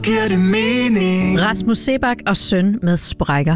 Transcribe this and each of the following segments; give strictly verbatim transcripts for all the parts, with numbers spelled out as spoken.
giver det mening. Rasmus Seebach og Søn med sprækker.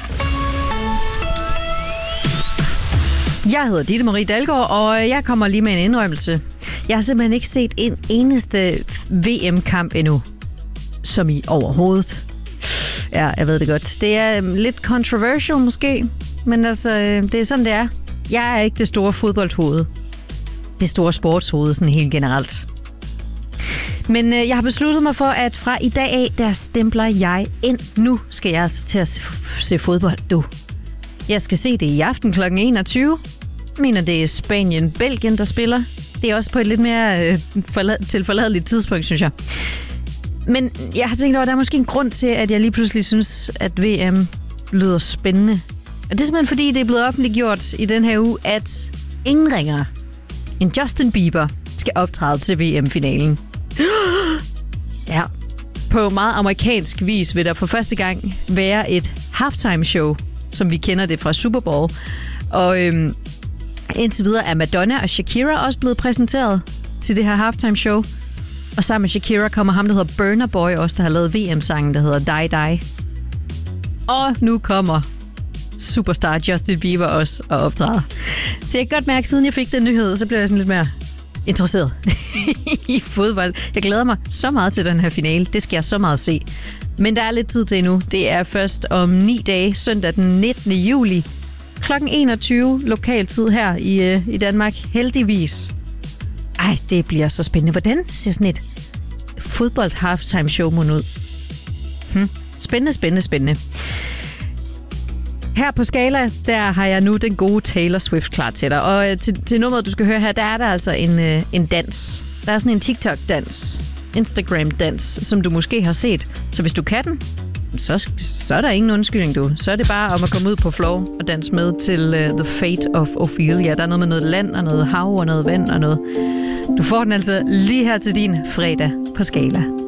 Jeg hedder Ditte Marie Dalgaard, og jeg kommer lige med en indrømmelse. Jeg har simpelthen ikke set en eneste V M-kamp endnu. Som i overhovedet. Ja, jeg ved det godt. Det er lidt controversial måske, men altså, det er sådan, det er. Jeg er ikke det store fodboldhoved. Det store sportshoved, sådan helt generelt. Men øh, jeg har besluttet mig for, at fra i dag af, der stempler jeg ind. Nu skal jeg altså til at se, se fodbold, du. Jeg skal se det i aften klokken enogtyve. Jeg mener, det er Spanien-Belgien, der spiller. Det er også på et lidt mere øh, forlad- tilforladeligt tidspunkt, synes jeg. Men jeg har tænkt over, at der er måske en grund til, at jeg lige pludselig synes, at V M lyder spændende. Og det er simpelthen fordi, det er blevet offentliggjort i den her uge, at ingen ringer end Justin Bieber skal optræde til V M-finalen. Ja. På meget amerikansk vis vil der for første gang være et halftime show, som vi kender det fra Super Bowl. Og øhm, indtil videre er Madonna og Shakira også blevet præsenteret til det her halftime show. Og sammen med Shakira kommer ham, der hedder Burna Boy, også der har lavet V M-sangen, der hedder Die Die. Og nu kommer superstar Justin Bieber også og optræder. Så jeg kan godt mærke, siden jeg fik den nyhed, så blev jeg sådan lidt mere interesseret i fodbold. Jeg glæder mig så meget til den her finale. Det skal jeg så meget se. Men der er lidt tid til endnu. Det er først om ni dage, søndag den nittende juli, klokken enogtyve lokal tid her i, i Danmark. Heldigvis. Ej, det bliver så spændende. Hvordan ser sådan et fodbold halftime show mod ud? Hm. Spændende, spændende, spændende. Her på Skala, der har jeg nu den gode Taylor Swift klar til dig. Og til, til nummeret, du skal høre her, der er der altså en, øh, en dans. Der er sådan en TikTok-dans, Instagram-dans, som du måske har set. Så hvis du kan den, så, så er der ingen undskyldning, du. Så er det bare om at komme ud på floor og danse med til uh, The Fate of Ophelia. Der er noget med noget land og noget hav og noget vand og noget. Du får den altså lige her til din fredag på Skala.